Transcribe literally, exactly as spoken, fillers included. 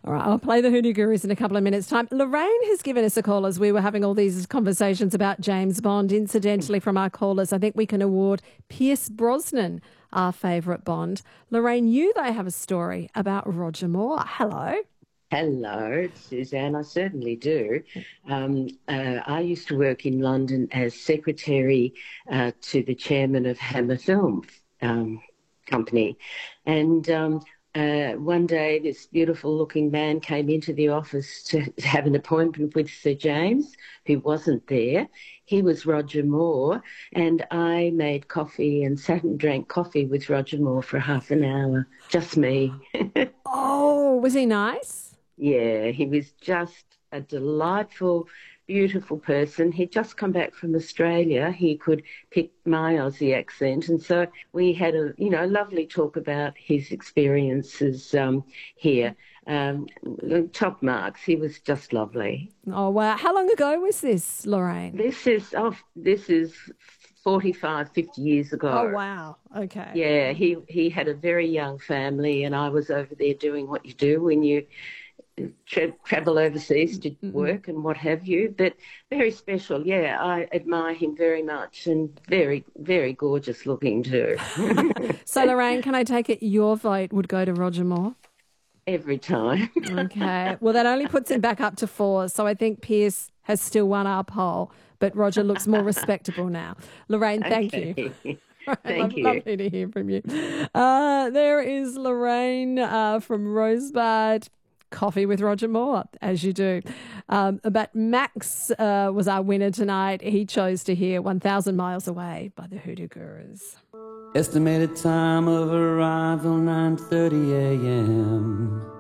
All right, I'll play the Hoodoo Gurus in a couple of minutes' time. Lorraine has given us a call as we were having all these conversations about James Bond. Incidentally, from our callers, I think we can award Pierce Brosnan our favourite Bond. Lorraine, you, they have a story about Roger Moore. Hello. Hello, Suzanne. I certainly do. Um, uh, I used to work in London as secretary uh, to the chairman of Hammer Film um, Company. And um, uh, one day, this beautiful-looking man came into the office to have an appointment with Sir James, who wasn't there. He was Roger Moore, and I made coffee and sat and drank coffee with Roger Moore for half an hour. Just me. Oh, was he nice? Yeah, he was just a delightful, beautiful person. He'd just come back from Australia. He could pick my Aussie accent. And so we had a, you know, lovely talk about his experiences um, here. Um, top marks. He was just lovely. Oh, wow. How long ago was this, Lorraine? This is, oh, this is forty-five, fifty years ago. Oh, wow. Okay. Yeah, he, he had a very young family, and I was over there doing what you do when you Tra- travel overseas to work and what have you, but very special. Yeah, I admire him very much, and very, very gorgeous looking too. So, Lorraine, can I take it your vote would go to Roger Moore? Every time. Okay. Well, that only puts him back up to four, so I think Pierce has still won our poll, but Roger looks more respectable now. Lorraine, thank Okay. you. Thank Love, you. Lovely to hear from you. Uh, there is Lorraine uh, from Rosebud. Coffee with Roger Moore, as you do. Um, but Max uh, was our winner tonight. He chose to hear one thousand Miles Away by the Hoodoo Gurus. Estimated time of arrival nine thirty a.m.